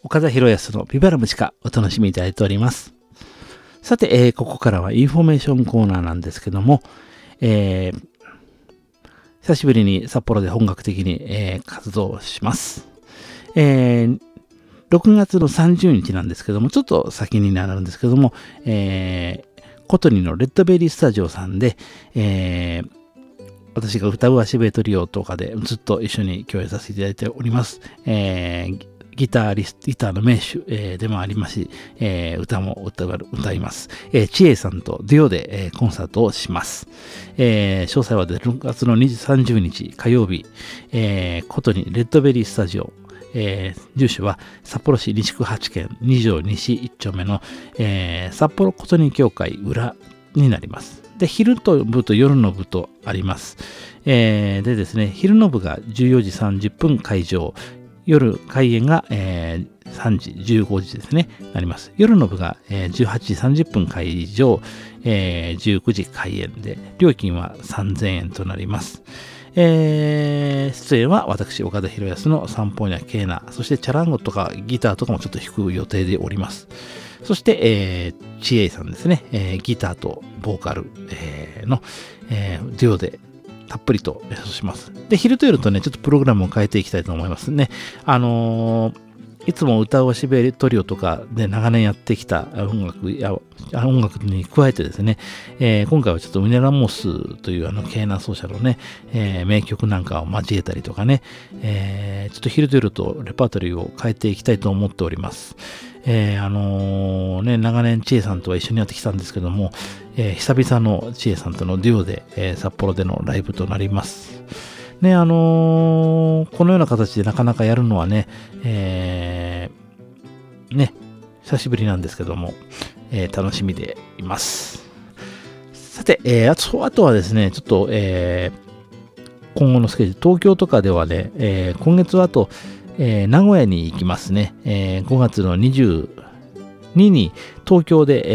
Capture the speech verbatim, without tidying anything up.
岡田博康のビバラムチカお楽しみいただいております。さて、えー、ここからはインフォメーションコーナーなんですけども、えー、久しぶりに札幌で本格的に、えー、活動します。えー、ろくがつのさんじゅうにちなんですけども、ちょっと先になるんですけども、えー、コトニのレッドベリースタジオさんで、えー、私が歌う足笛トリオとかでずっと一緒に共演させていただいております。えーギターリスト、ギターの名手、えー、でもありますし、えー、歌も 歌, 歌います。えー、ちえさんとデュオで、えー、コンサートをします。えー、詳細はろくがつのさんじゅうにち火曜日、えー、ことにレッドベリースタジオ、えー、住所は札幌市西区はちけんに条西いっ丁目の、えー、札幌ことに協会裏になります。で、昼の部と夜の部とあります。えー、でですね、昼の部がじゅうよじさんじゅっぷん開場、夜開演が、えー、さんじじゅうごじですね、なります。夜の部が、えー、じゅうはちじさんじゅっぷん開場、えー、じゅうくじ開演で、料金はさんぜんえんとなります。えー、出演は私、岡田博康の三本やケーナ、そしてチャランゴとかギターとかもちょっと弾く予定でおります。そして、えー、ちえいさんですね、えー、ギターとボーカル、えー、の、えー、デュオで、たっぷりと演奏します。で、昼と夜とね、ちょっとプログラムを変えていきたいと思いますね。あのー、いつも歌う足笛トリオとかで長年やってきた音楽や、音楽に加えてですね、えー、今回はちょっとウネラモスというあのケーナ奏者のね、えー、名曲なんかを交えたりとかね、えー、ちょっと昼と夜とレパートリーを変えていきたいと思っております。えー、あのー、ね、長年ちえさんとは一緒にやってきたんですけども、えー、久々のちえさんとのデュオで、えー、札幌でのライブとなります。ね、あのー、このような形でなかなかやるのはね、えー、ね、久しぶりなんですけども、えー、楽しみでいます。さて、えー、あと、あとはですね、ちょっと、えー、今後のスケジュール、東京とかではね、えー、今月はあと、えー、名古屋に行きますね。えー、ごがつのにじゅうににちに東京で、